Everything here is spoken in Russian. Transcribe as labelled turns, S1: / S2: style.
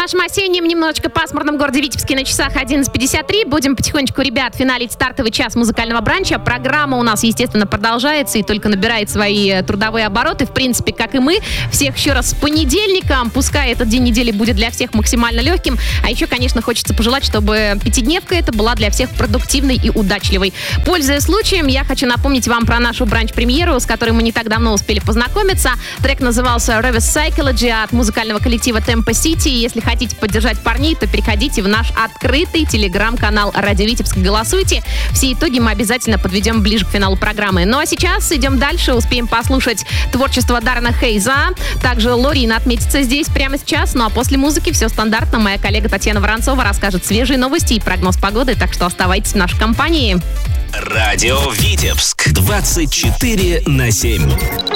S1: нашем осеннем, немножечко пасмурном городе Витебске на часах 11:53. Будем потихонечку, ребят, финалить стартовый час музыкального бранча. Программа у нас, естественно, продолжается и только набирает свои трудовые обороты. В принципе, как и мы. Всех еще раз с понедельником. Пускай этот день недели будет для всех максимально легким. А еще, конечно, хочется пожелать, чтобы пятидневка эта была для всех продуктивной и удачливой. Пользуясь случаем, я хочу напомнить вам про нашу бранч-премьеру, с которой мы не так давно успели познакомиться. Трек назывался Reverse Psychology от музыкального коллектива Tempo City. Если хотите поддержать парней, то переходите в наш открытый телеграм-канал «Радио Витебск». Голосуйте. Все итоги мы обязательно подведем ближе к финалу программы. Ну а сейчас идем дальше. Успеем послушать творчество Даррена Хейза. Также Лорина отметится здесь прямо сейчас. Ну а после музыки все стандартно. Моя коллега Татьяна Воронцова расскажет свежие новости и прогноз погоды. Так что оставайтесь в нашей компании.
S2: Радио Витебск 24/7.